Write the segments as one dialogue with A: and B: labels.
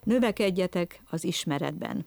A: Növekedjetek az ismeretben.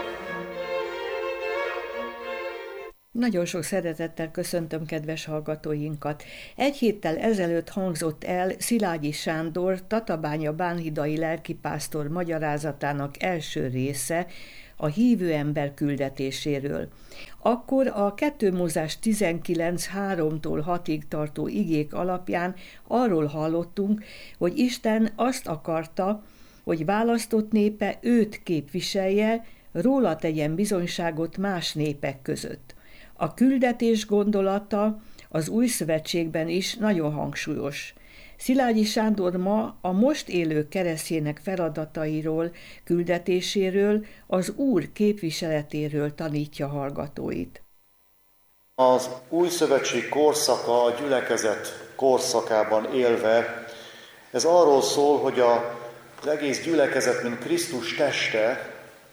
B: Nagyon sok szeretettel köszöntöm kedves hallgatóinkat. Egy héttel ezelőtt hangzott el Szilágyi Sándor tatabánya-bánhidai lelkipásztor magyarázatának első része a hívő ember küldetéséről. Akkor a 2 Mózes 19, 3-tól 6-ig tartó igék alapján arról hallottunk, hogy Isten azt akarta, hogy választott népe őt képviselje, róla tegyen bizonyságot más népek között. A küldetés gondolata az Új Szövetségben is nagyon hangsúlyos. Szilágyi Sándor ma a most élő keresztjének feladatairól, küldetéséről, az Úr képviseletéről tanítja hallgatóit.
C: Az Új Szövetség korszaka, a gyülekezet korszakában élve, ez arról szól, hogy az egész gyülekezet, mint Krisztus teste,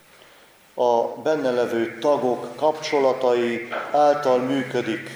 C: a benne levő tagok kapcsolatai által működik,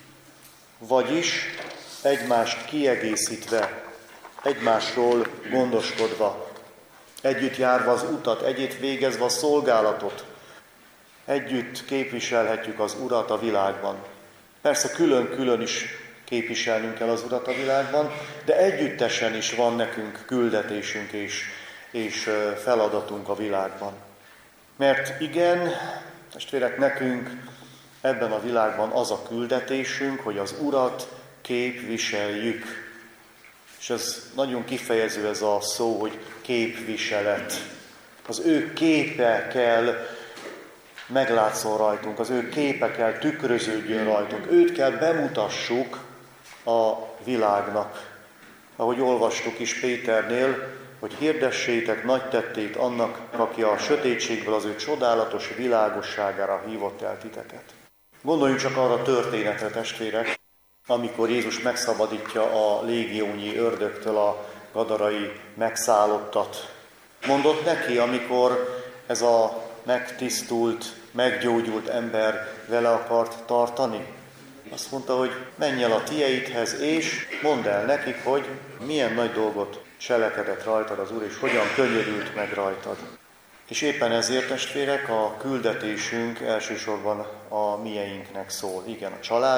C: vagyis egymást kiegészítve, egymásról gondoskodva, együtt járva az utat, együtt végezve a szolgálatot, együtt képviselhetjük az Urat a világban. Persze külön-külön is képviselnünk kell az Urat a világban, de együttesen is van nekünk küldetésünk és feladatunk a világban. Mert igen, testvérek, nekünk ebben a világban az a küldetésünk, hogy az Urat képviseljük. És ez nagyon kifejező ez a szó, hogy képviselet. Az ő képe kell meglátszon rajtunk, az ő képe kell tükröződjön rajtunk. Őt kell bemutassuk a világnak. Ahogy olvastuk is Péternél, hogy hirdessétek nagy tettét annak, aki a sötétségből az ő csodálatos világosságára hívott el titeket. Gondoljunk csak arra a történetre, testvérek, amikor Jézus megszabadítja a légiónyi ördögtől a gadarai megszállottat. Mondott neki, amikor ez a megtisztult, meggyógyult ember vele akart tartani. Azt mondta, hogy menj el a tieidhez, és mondd el nekik, hogy milyen nagy dolgot cselekedett rajtad az Úr, és hogyan könyörült meg rajtad. És éppen ezért, testvérek, a küldetésünk elsősorban a mieinknek szól. Igen, a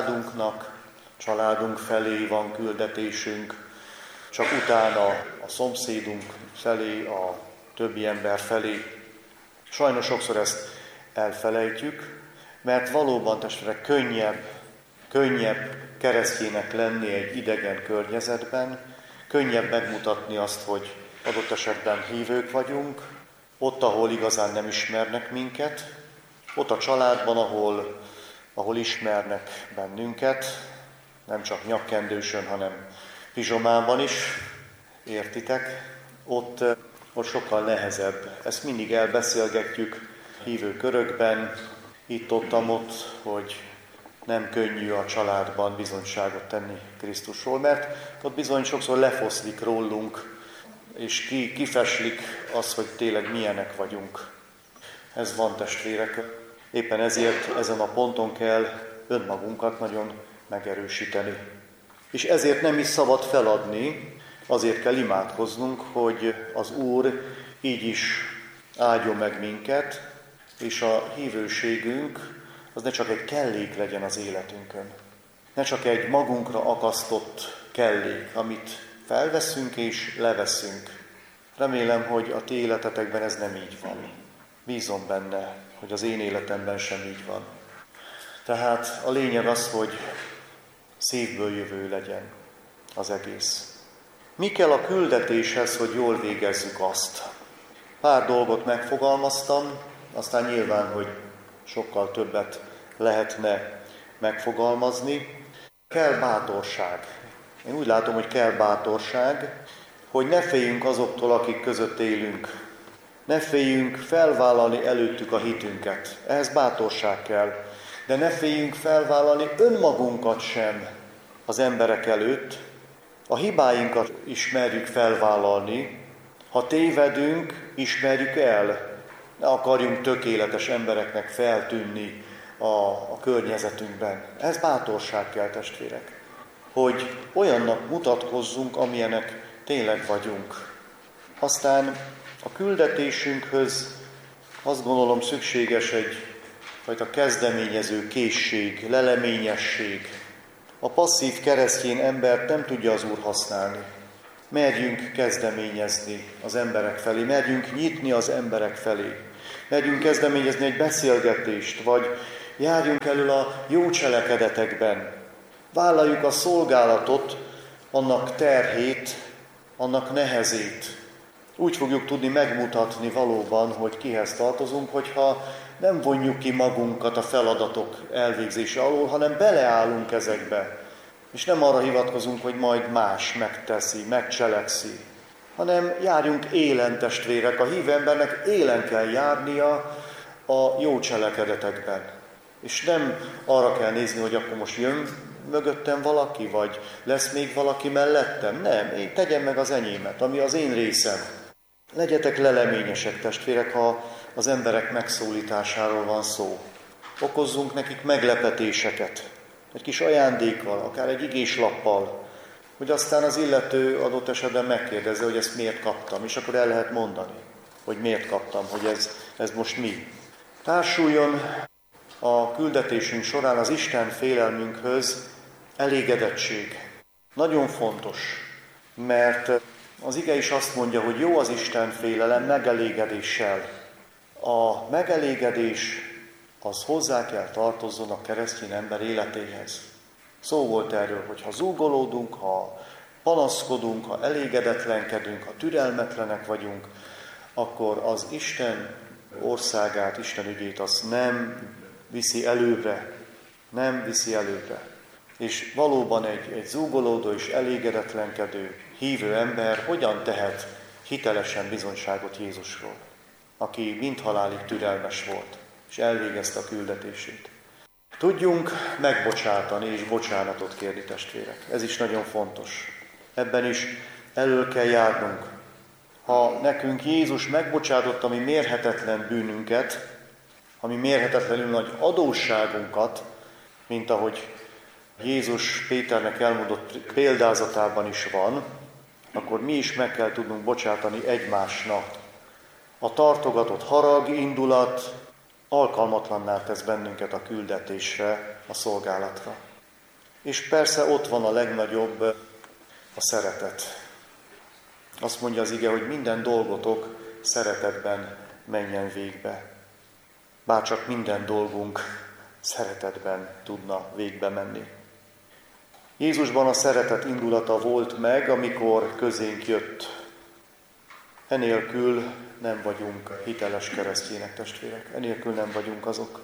C: családunk felé van küldetésünk, csak utána a szomszédunk felé, a többi ember felé. Sajnos sokszor ezt elfelejtjük, mert valóban, testvérek, könnyebb keresztjének lenni egy idegen környezetben, könnyebb megmutatni azt, hogy adott esetben hívők vagyunk, ott, ahol igazán nem ismernek minket, ott a családban, ahol ismernek bennünket, nem csak nyakkendősön, hanem pizsomában is, értitek? Ott sokkal nehezebb. Ezt mindig elbeszélgetjük hívő körökben, itt-ott, hogy nem könnyű a családban bizonyságot tenni Krisztusról, mert ott bizony sokszor lefoszlik rólunk, és kifeslik azt, hogy tényleg milyenek vagyunk. Ez van, testvérek. Éppen ezért ezen a ponton kell önmagunkat nagyon megerősíteni. És ezért nem is szabad feladni, azért kell imádkoznunk, hogy az Úr így is áldjon meg minket, és a hívőségünk az ne csak egy kellék legyen az életünkön. Ne csak egy magunkra akasztott kellék, amit felveszünk és leveszünk. Remélem, hogy a ti életetekben ez nem így van. Bízom benne, hogy az én életemben sem így van. Tehát a lényeg az, hogy szívből jövő legyen az egész. Mi kell a küldetéshez, hogy jól végezzük azt? Pár dolgot megfogalmaztam, aztán nyilván, hogy sokkal többet lehetne megfogalmazni. Kell bátorság. Én úgy látom, hogy kell bátorság, hogy ne féljünk azoktól, akik között élünk. Ne féljünk felvállalni előttük a hitünket. Ehhez bátorság kell. De ne féljünk felvállalni önmagunkat sem az emberek előtt. A hibáinkat ismerjük felvállalni. Ha tévedünk, ismerjük el. Ne akarjunk tökéletes embereknek feltűnni a környezetünkben. Ez bátorság kell, testvérek. Hogy olyannak mutatkozzunk, amilyenek tényleg vagyunk. Aztán a küldetésünkhöz azt gondolom szükséges egyfajta kezdeményező készség, leleményesség. A passzív keresztény embert nem tudja az Úr használni. Merjünk kezdeményezni az emberek felé, merjünk nyitni az emberek felé. Merjünk kezdeményezni egy beszélgetést, vagy járjunk elől a jó cselekedetekben. Vállaljuk a szolgálatot, annak terhét, annak nehezét. Úgy fogjuk tudni megmutatni valóban, hogy kihez tartozunk, hogyha nem vonjuk ki magunkat a feladatok elvégzése alól, hanem beleállunk ezekbe. És nem arra hivatkozunk, hogy majd más megteszi, megcselekszi, hanem járjunk élen, testvérek. A hívő embernek élen kell járnia a jó cselekedetekben. És nem arra kell nézni, hogy akkor most jön mögöttem valaki, vagy lesz még valaki mellettem. Nem, én tegyem meg az enyémet, ami az én részem. Legyetek leleményesek, testvérek, ha az emberek megszólításáról van szó. Okozzunk nekik meglepetéseket, egy kis ajándékkal, akár egy igéslappal, hogy aztán az illető adott esetben megkérdezze, hogy ezt miért kaptam, és akkor el lehet mondani, hogy miért kaptam, hogy ez most mi. Társuljon a küldetésünk során az Isten félelmünkhöz elégedettség. Nagyon fontos, mert az ige is azt mondja, hogy jó az Isten félelem megelégedéssel. A megelégedés az hozzá kell tartozzon a keresztény ember életéhez. Szó volt erről, hogy ha zúgolódunk, ha panaszkodunk, ha elégedetlenkedünk, ha türelmetlenek vagyunk, akkor az Isten országát, Isten ügyét azt nem viszi előbbre. Nem viszi előbbre. És valóban egy zúgolódó és elégedetlenkedő hívő ember hogyan tehet hitelesen bizonyságot Jézusról, aki mindhalálig türelmes volt, és elvégezte a küldetését. Tudjunk megbocsátani és bocsánatot kérni, testvérek. Ez is nagyon fontos. Ebben is elől kell járnunk. Ha nekünk Jézus megbocsátott a mi mérhetetlen bűnünket, a mi mérhetetlenül nagy adósságunkat, mint ahogy Jézus Péternek elmondott példázatában is van, akkor mi is meg kell tudnunk bocsátani egymásnak. A tartogatott harag, indulat alkalmatlanná tesz bennünket a küldetésre, a szolgálatra. És persze ott van a legnagyobb, a szeretet. Azt mondja az ige, hogy minden dolgotok szeretetben menjen végbe. Bárcsak minden dolgunk szeretetben tudna végbe menni. Jézusban a szeretet indulata volt meg, amikor közénk jött. Enélkül nem vagyunk hiteles keresztjének, testvérek. Enélkül nem vagyunk azok.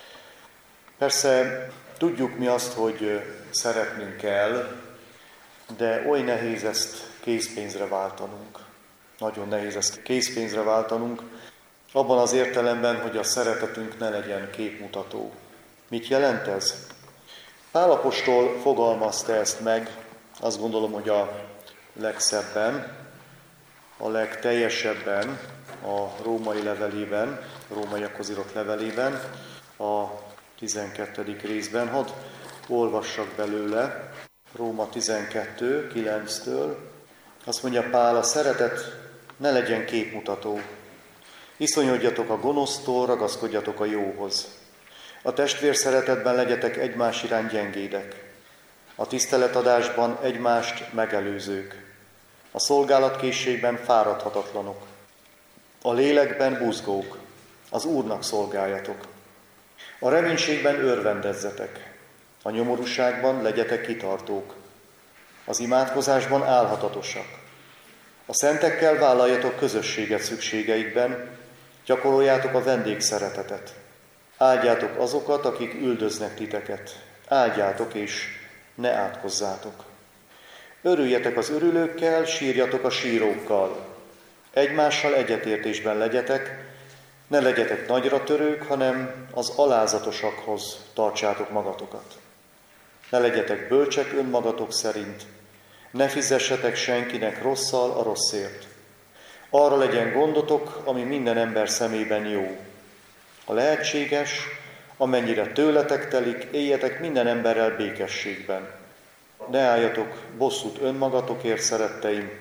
C: Persze tudjuk mi azt, hogy szeretnünk kell, de oly nehéz ezt készpénzre váltanunk. Nagyon nehéz ezt készpénzre váltanunk, abban az értelemben, hogy a szeretetünk ne legyen képmutató. Mit jelent ez? Pál apostol fogalmazta ezt meg, azt gondolom, hogy a legszebben, a legteljesebben a római levelében, a rómaiakhoz írott levelében, a 12. részben. Hadd olvassak belőle, Róma 12, 9-től. Azt mondja Pál, a szeretet ne legyen képmutató. Iszonyodjatok a gonosztól, ragaszkodjatok a jóhoz. A testvér szeretetben legyetek egymás iránt gyengédek. A tiszteletadásban egymást megelőzők. A szolgálatkészségben fáradhatatlanok. A lélekben buzgók. Az Úrnak szolgáljatok. A reménységben örvendezzetek. A nyomorúságban legyetek kitartók. Az imádkozásban álhatatosak. A szentekkel vállaljatok közösséget szükségeikben, gyakoroljátok a vendégszeretetet. Áldjátok azokat, akik üldöznek titeket. Áldjátok és ne átkozzátok. Örüljetek az örülőkkel, sírjatok a sírókkal. Egymással egyetértésben legyetek, ne legyetek nagyra törők, hanem az alázatosakhoz tartsátok magatokat. Ne legyetek bölcsek önmagatok szerint, ne fizessetek senkinek rosszal a rosszért. Arra legyen gondotok, ami minden ember szemében jó. Ha lehetséges, amennyire tőletek telik, éljetek minden emberrel békességben. Ne álljatok bosszút önmagatokért, szeretteim,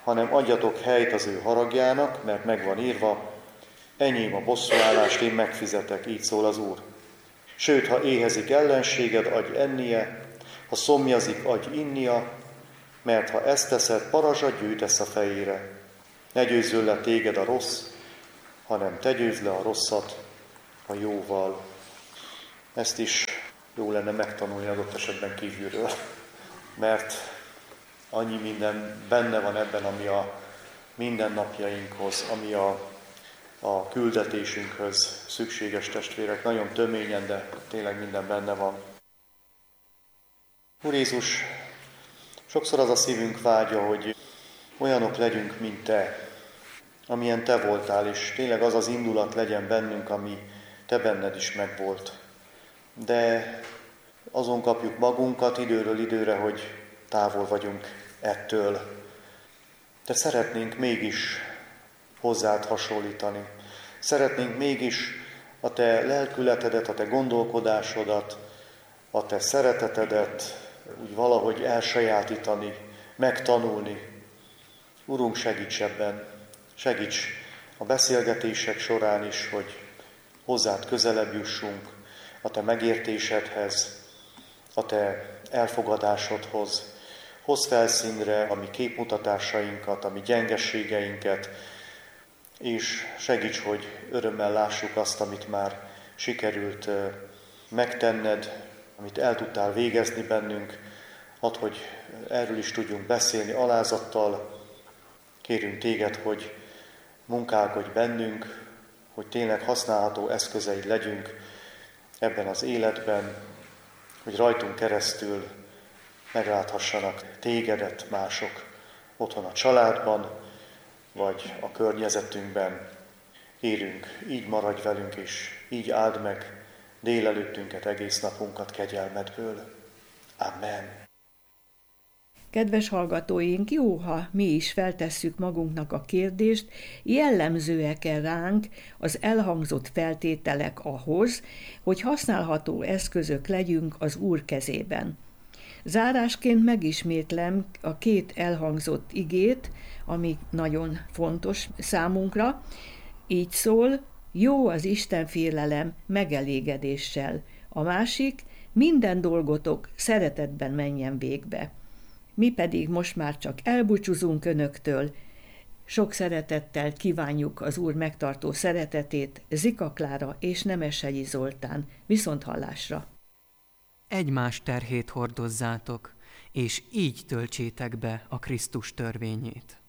C: hanem adjatok helyt az ő haragjának, mert megvan írva, enyém a bosszúállást, én megfizetek, így szól az Úr. Sőt, ha éhezik ellenséged, adj ennie, ha szomjazik, adj innia, mert ha ezt teszed, parazsat gyűjtesz a fejére. Ne győzzön le téged a rossz, hanem te győzd le a rosszat a jóval. Ezt is jó lenne megtanulni adott esetben kívülről, mert annyi minden benne van ebben, ami a mindennapjainkhoz, ami a küldetésünkhöz szükséges, testvérek. Nagyon töményen, de tényleg minden benne van. Úr Jézus, sokszor az a szívünk vágya, hogy olyanok legyünk, mint Te, amilyen Te voltál, és tényleg az az indulat legyen bennünk, ami Te benned is megvolt. De azon kapjuk magunkat időről időre, hogy távol vagyunk ettől. De szeretnénk mégis hozzád hasonlítani. Szeretnénk mégis a Te lelkületedet, a Te gondolkodásodat, a Te szeretetedet úgy valahogy elsajátítani, megtanulni. Urunk, segíts ebben, segíts a beszélgetések során is, hogy hozzád közelebb jussunk, a Te megértésedhez, a Te elfogadásodhoz. Hozz felszínre a mi képmutatásainkat, a mi gyengességeinket, és segíts, hogy örömmel lássuk azt, amit már sikerült megtenned, amit el tudtál végezni bennünk. Add, hogy erről is tudjunk beszélni alázattal. Kérünk Téged, hogy munkálkodj bennünk, hogy tényleg használható eszközeid legyünk ebben az életben, hogy rajtunk keresztül megláthassanak Tégedet mások otthon a családban, vagy a környezetünkben. Kérünk, így maradj velünk, és így áld meg délelőttünket, egész napunkat kegyelmedből. Amen.
B: Kedves hallgatóink, jó, ha mi is feltesszük magunknak a kérdést, jellemzőek-e ránk az elhangzott feltételek ahhoz, hogy használható eszközök legyünk az Úr kezében. Zárásként megismétlem a két elhangzott igét, ami nagyon fontos számunkra. Így szól, jó az Istenfélelem megelégedéssel. A másik, minden dolgotok szeretetben menjen végbe. Mi pedig most már csak elbúcsúzunk Önöktől. Sok szeretettel kívánjuk az Úr megtartó szeretetét, Zika Klára és Nemesegyi Zoltán. Viszonthallásra!
D: Egymás terhét hordozzátok, és így töltsétek be a Krisztus törvényét.